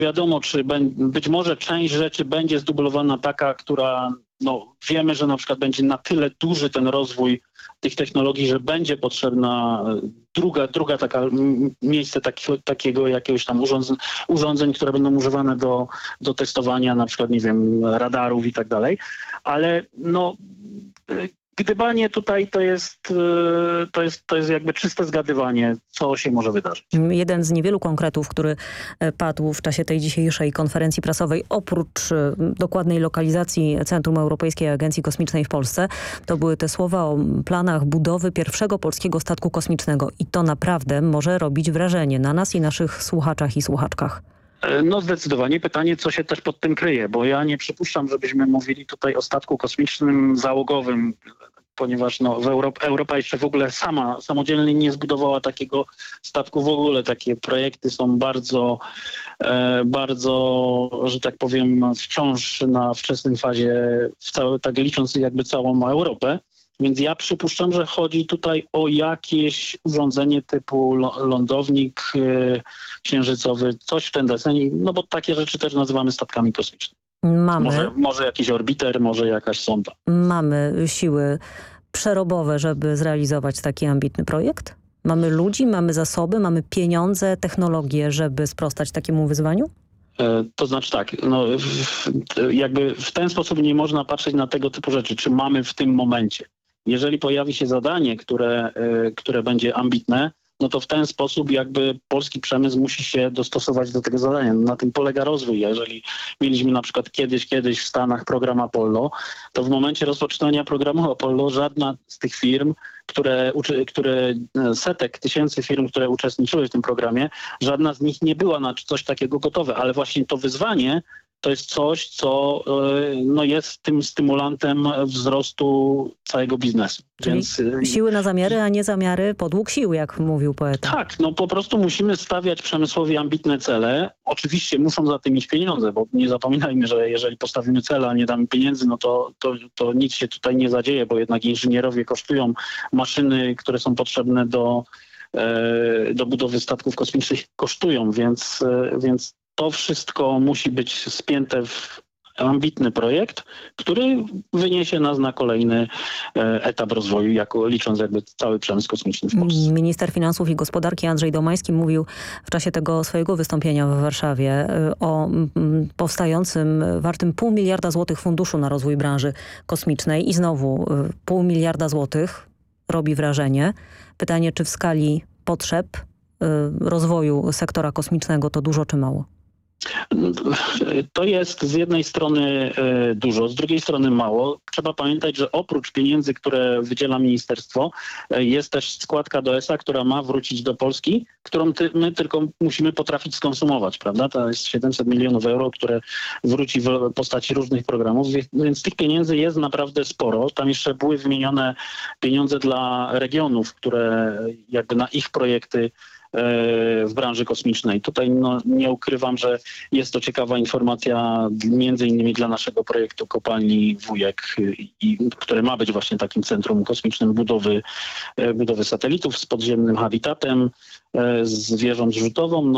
wiadomo, czy być może część rzeczy będzie zdublowana taka, która wiemy, że na przykład będzie na tyle duży ten rozwój tych technologii, że będzie potrzebna druga taka miejsce takiego jakiegoś tam urządzeń, które będą używane do testowania na przykład, nie wiem, radarów i tak dalej. Ale gdybanie tutaj to jest jakby czyste zgadywanie, co się może wydarzyć. Jeden z niewielu konkretów, który padł w czasie tej dzisiejszej konferencji prasowej, oprócz dokładnej lokalizacji Centrum Europejskiej Agencji Kosmicznej w Polsce, to były te słowa o planach budowy pierwszego polskiego statku kosmicznego. I to naprawdę może robić wrażenie na nas i naszych słuchaczach i słuchaczkach. Zdecydowanie. Pytanie, co się też pod tym kryje, bo ja nie przypuszczam, żebyśmy mówili tutaj o statku kosmicznym załogowym, ponieważ Europa jeszcze w ogóle samodzielnie nie zbudowała takiego statku w ogóle. Takie projekty są bardzo, że tak powiem, wciąż na wczesnej fazie, tak licząc jakby całą Europę. Więc ja przypuszczam, że chodzi tutaj o jakieś urządzenie typu lądownik księżycowy, coś w ten deseń, bo takie rzeczy też nazywamy statkami kosmicznymi. Może jakiś orbiter, może jakaś sonda. Mamy siły przerobowe, żeby zrealizować taki ambitny projekt? Mamy ludzi, mamy zasoby, mamy pieniądze, technologię, żeby sprostać takiemu wyzwaniu? To znaczy tak, jakby w ten sposób nie można patrzeć na tego typu rzeczy, czy mamy w tym momencie. Jeżeli pojawi się zadanie, które będzie ambitne, to w ten sposób jakby polski przemysł musi się dostosować do tego zadania. Na tym polega rozwój. Jeżeli mieliśmy na przykład kiedyś w Stanach program Apollo, to w momencie rozpoczynania programu Apollo żadna z tych firm, setek tysięcy firm, które uczestniczyły w tym programie, żadna z nich nie była na coś takiego gotowe, ale właśnie to wyzwanie to jest coś, co jest tym stymulantem wzrostu całego biznesu. Czyli więc siły na zamiary, a nie zamiary podług sił, jak mówił poeta. Tak, po prostu musimy stawiać przemysłowi ambitne cele. Oczywiście muszą za tym iść pieniądze, bo nie zapominajmy, że jeżeli postawimy cele, a nie damy pieniędzy, to nic się tutaj nie zadzieje, bo jednak inżynierowie kosztują, maszyny, które są potrzebne do budowy statków kosmicznych kosztują, więc to wszystko musi być spięte w ambitny projekt, który wyniesie nas na kolejny etap rozwoju, licząc jakby cały przemysł kosmiczny w Polsce. Minister Finansów i Gospodarki Andrzej Domański mówił w czasie tego swojego wystąpienia w Warszawie o powstającym wartym 0,5 miliarda złotych funduszu na rozwój branży kosmicznej i znowu 0,5 miliarda złotych robi wrażenie. Pytanie, czy w skali potrzeb rozwoju sektora kosmicznego to dużo czy mało? To jest z jednej strony dużo, z drugiej strony mało. Trzeba pamiętać, że oprócz pieniędzy, które wydziela ministerstwo, jest też składka do ESA, która ma wrócić do Polski, którą my tylko musimy potrafić skonsumować, prawda? To jest 700 milionów euro, które wróci w postaci różnych programów, więc tych pieniędzy jest naprawdę sporo. Tam jeszcze były wymienione pieniądze dla regionów, które jakby na ich projekty w branży kosmicznej. Tutaj nie ukrywam, że jest to ciekawa informacja między innymi dla naszego projektu kopalni Wujek, które ma być właśnie takim centrum kosmicznym budowy satelitów z podziemnym habitatem, z wieżą zrzutową.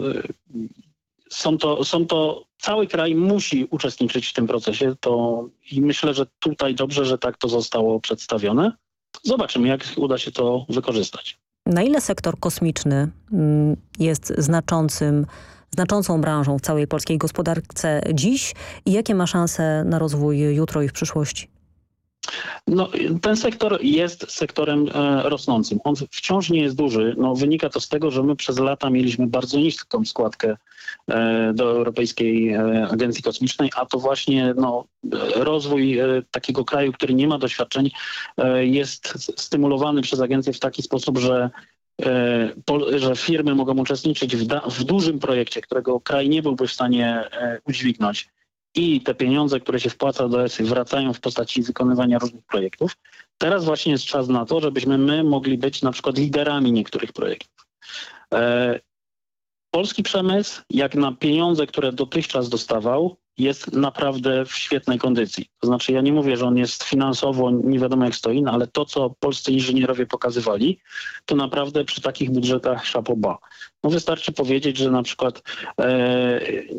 Cały kraj musi uczestniczyć w tym procesie i myślę, że tutaj dobrze, że tak to zostało przedstawione. Zobaczymy, jak uda się to wykorzystać. Na ile sektor kosmiczny jest znaczącą branżą w całej polskiej gospodarce dziś i jakie ma szanse na rozwój jutro i w przyszłości? Ten sektor jest sektorem rosnącym. On wciąż nie jest duży. Wynika to z tego, że my przez lata mieliśmy bardzo niską składkę do Europejskiej Agencji Kosmicznej, a to właśnie rozwój takiego kraju, który nie ma doświadczeń, jest stymulowany przez agencję w taki sposób, że firmy mogą uczestniczyć w dużym projekcie, którego kraj nie byłby w stanie udźwignąć. I te pieniądze, które się wpłaca do ESY, wracają w postaci wykonywania różnych projektów. Teraz właśnie jest czas na to, żebyśmy my mogli być na przykład liderami niektórych projektów. Polski przemysł, jak na pieniądze, które dotychczas dostawał, jest naprawdę w świetnej kondycji. To znaczy ja nie mówię, że on jest finansowo nie wiadomo jak stoi, no ale to, co polscy inżynierowie pokazywali, to naprawdę przy takich budżetach chapeau bas. No wystarczy powiedzieć, że na przykład